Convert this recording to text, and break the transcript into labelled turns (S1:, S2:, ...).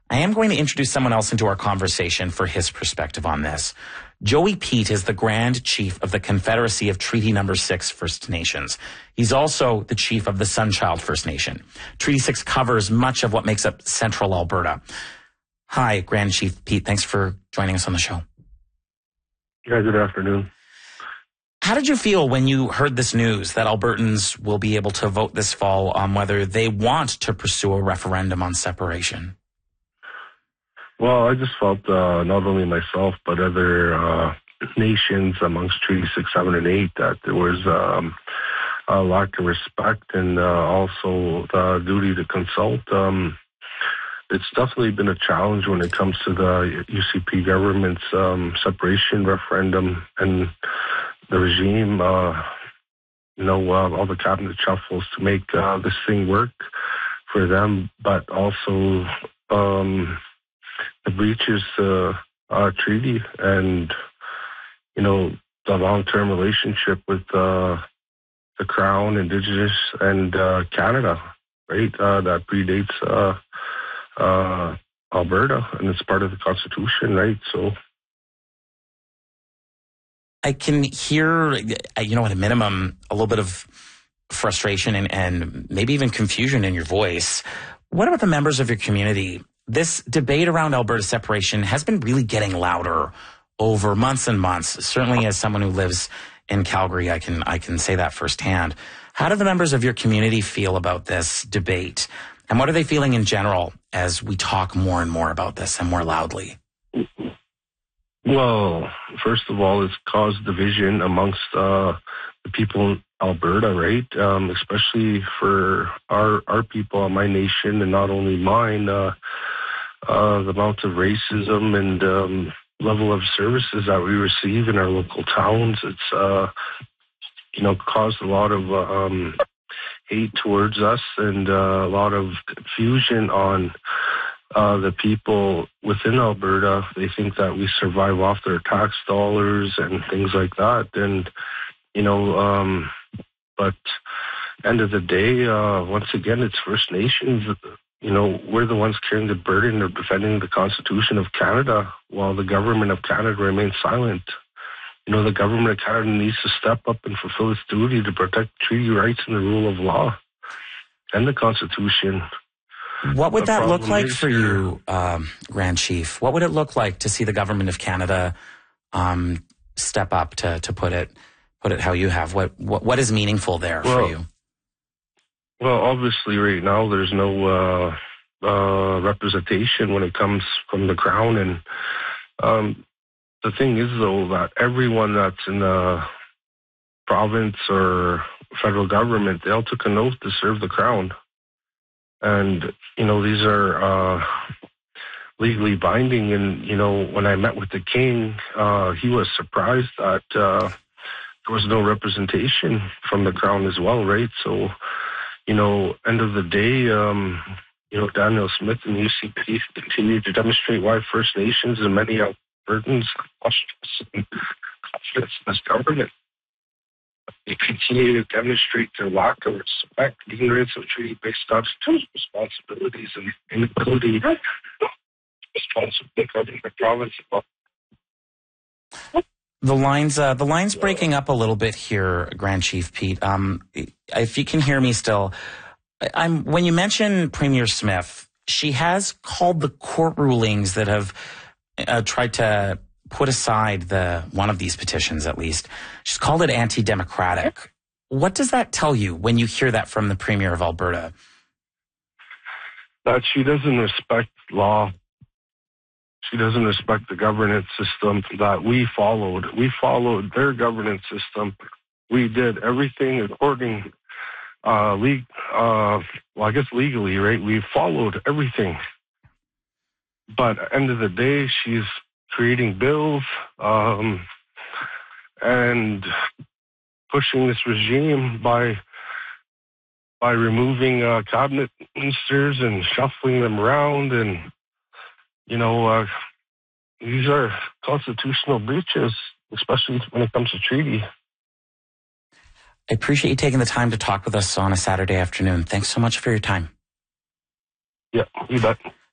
S1: I am going to introduce someone else into our conversation for his perspective on this. Joey Peet is the Grand Chief of the Confederacy of Treaty Number 6 First Nations. He's also the Chief of the Sunchild First Nation. Treaty 6 covers much of what makes up central Alberta. Hi, Grand Chief Peet. Thanks for joining us on the show.
S2: Yeah, good afternoon.
S1: How did you feel when you heard this news that Albertans will be able to vote this fall on whether they want to pursue a referendum on separation?
S2: Well, I just felt not only myself but other nations amongst Treaty 6, 7, and 8 that there was a lack of respect and also the duty to consult. It's definitely been a challenge when it comes to the UCP government's separation referendum and the regime, all the cabinet shuffles to make this thing work for them, but also the breaches treaty and, the long-term relationship with the Crown, Indigenous, and Canada, right? That predates Alberta, and it's part of the Constitution, right? So
S1: I can hear, at a minimum, a little bit of frustration and maybe even confusion in your voice. What about the members of your community? This debate around Alberta separation has been really getting louder over months and months. Certainly as someone who lives in Calgary, I can say that firsthand. How do the members of your community feel about this debate? And what are they feeling in general as we talk more and more about this and more loudly?
S2: Well, first of all, it's caused division amongst the people in Alberta, right? Especially for our people, my nation, and not only mine. The amount of racism and level of services that we receive in our local towns, it's caused a lot of hate towards us and a lot of confusion on the people within Alberta. They think that we survive off their tax dollars and things like that. And, but end of the day, once again, it's First Nations. We're the ones carrying the burden of defending the Constitution of Canada while the government of Canada remains silent. The government of Canada needs to step up and fulfill its duty to protect treaty rights and the rule of law and the Constitution.
S1: What would that look like for you, Grand Chief? What would it look like to see the government of Canada step up, to put it how you have? What is meaningful there for you?
S2: Well, obviously, right now there's no representation when it comes from the Crown, and the thing is, though, that everyone that's in the province or federal government, they all took an oath to serve the Crown. And, these are legally binding. And, when I met with the King, he was surprised that there was no representation from the Crown as well, right? So, end of the day, Danielle Smith and UCP continue to demonstrate why First Nations and many Albertans lost confidence in this government. They continue to demonstrate their lack of respect, ignorance of treaty-based constitutional responsibilities, and inability to responsibly govern the province.
S1: The line's breaking up a little bit here, Grand Chief Peet. If you can hear me still, when you mention Premier Smith, she has called the court rulings that have tried to put aside one of these petitions, at least. She's called it anti-democratic. What does that tell you when you hear that from the Premier of Alberta?
S2: That she doesn't respect law. She doesn't respect the governance system that we followed. We followed their governance system. We did everything according, legally, right? We followed everything. But at the end of the day, she's creating bills and pushing this regime by removing cabinet ministers and shuffling them around. And, these are constitutional breaches, especially when it comes to treaty.
S1: I appreciate you taking the time to talk with us on a Saturday afternoon. Thanks so much for your time.
S2: Yeah, you bet.